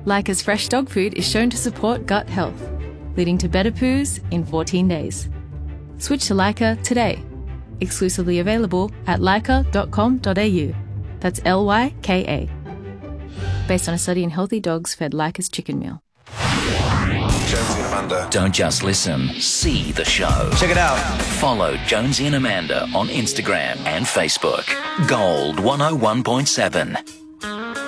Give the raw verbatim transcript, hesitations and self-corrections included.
Leica's fresh dog food is shown to support gut health, leading to better poos in fourteen days. Switch to Leica today. Exclusively available at leica dot com dot a u. That's L Y K A. Based on a study in healthy dogs fed Leica's chicken meal. Jonesy and Amanda. Don't just listen, see the show. Check it out. Follow Jonesy and Amanda on Instagram and Facebook. Gold one oh one point seven.